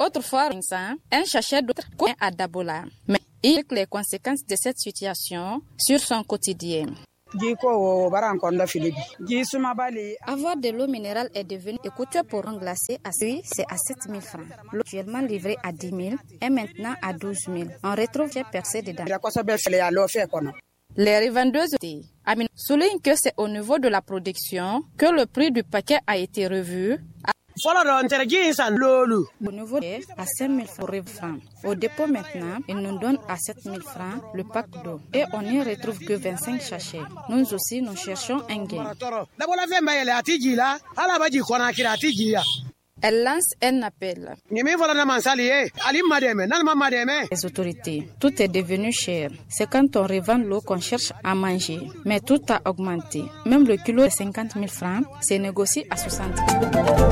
Autrefois, un sachet d'eau à Dabola. Mais il y a les conséquences de cette situation sur son quotidien. Avoir de l'eau minérale est devenu coûteux pour un glacé. C'est à 7 000 francs. L'eau actuellement livrée à 10 000 est maintenant à 12 000. On retrouve des percées dedans. Les revendeuses soulignent que c'est au niveau de la production que le prix du paquet a été revu. Au niveau à 5 000 francs. Au dépôt maintenant, ils nous donnent à 7 000 francs le pack d'eau. Et on n'y retrouve que 25 sachets. Nous aussi, nous cherchons un gain. Elle lance un appel. Les autorités, tout est devenu cher. C'est quand on revend l'eau qu'on cherche à manger. Mais tout a augmenté. Même le kilo de 50 000 francs se négocie à 60 000.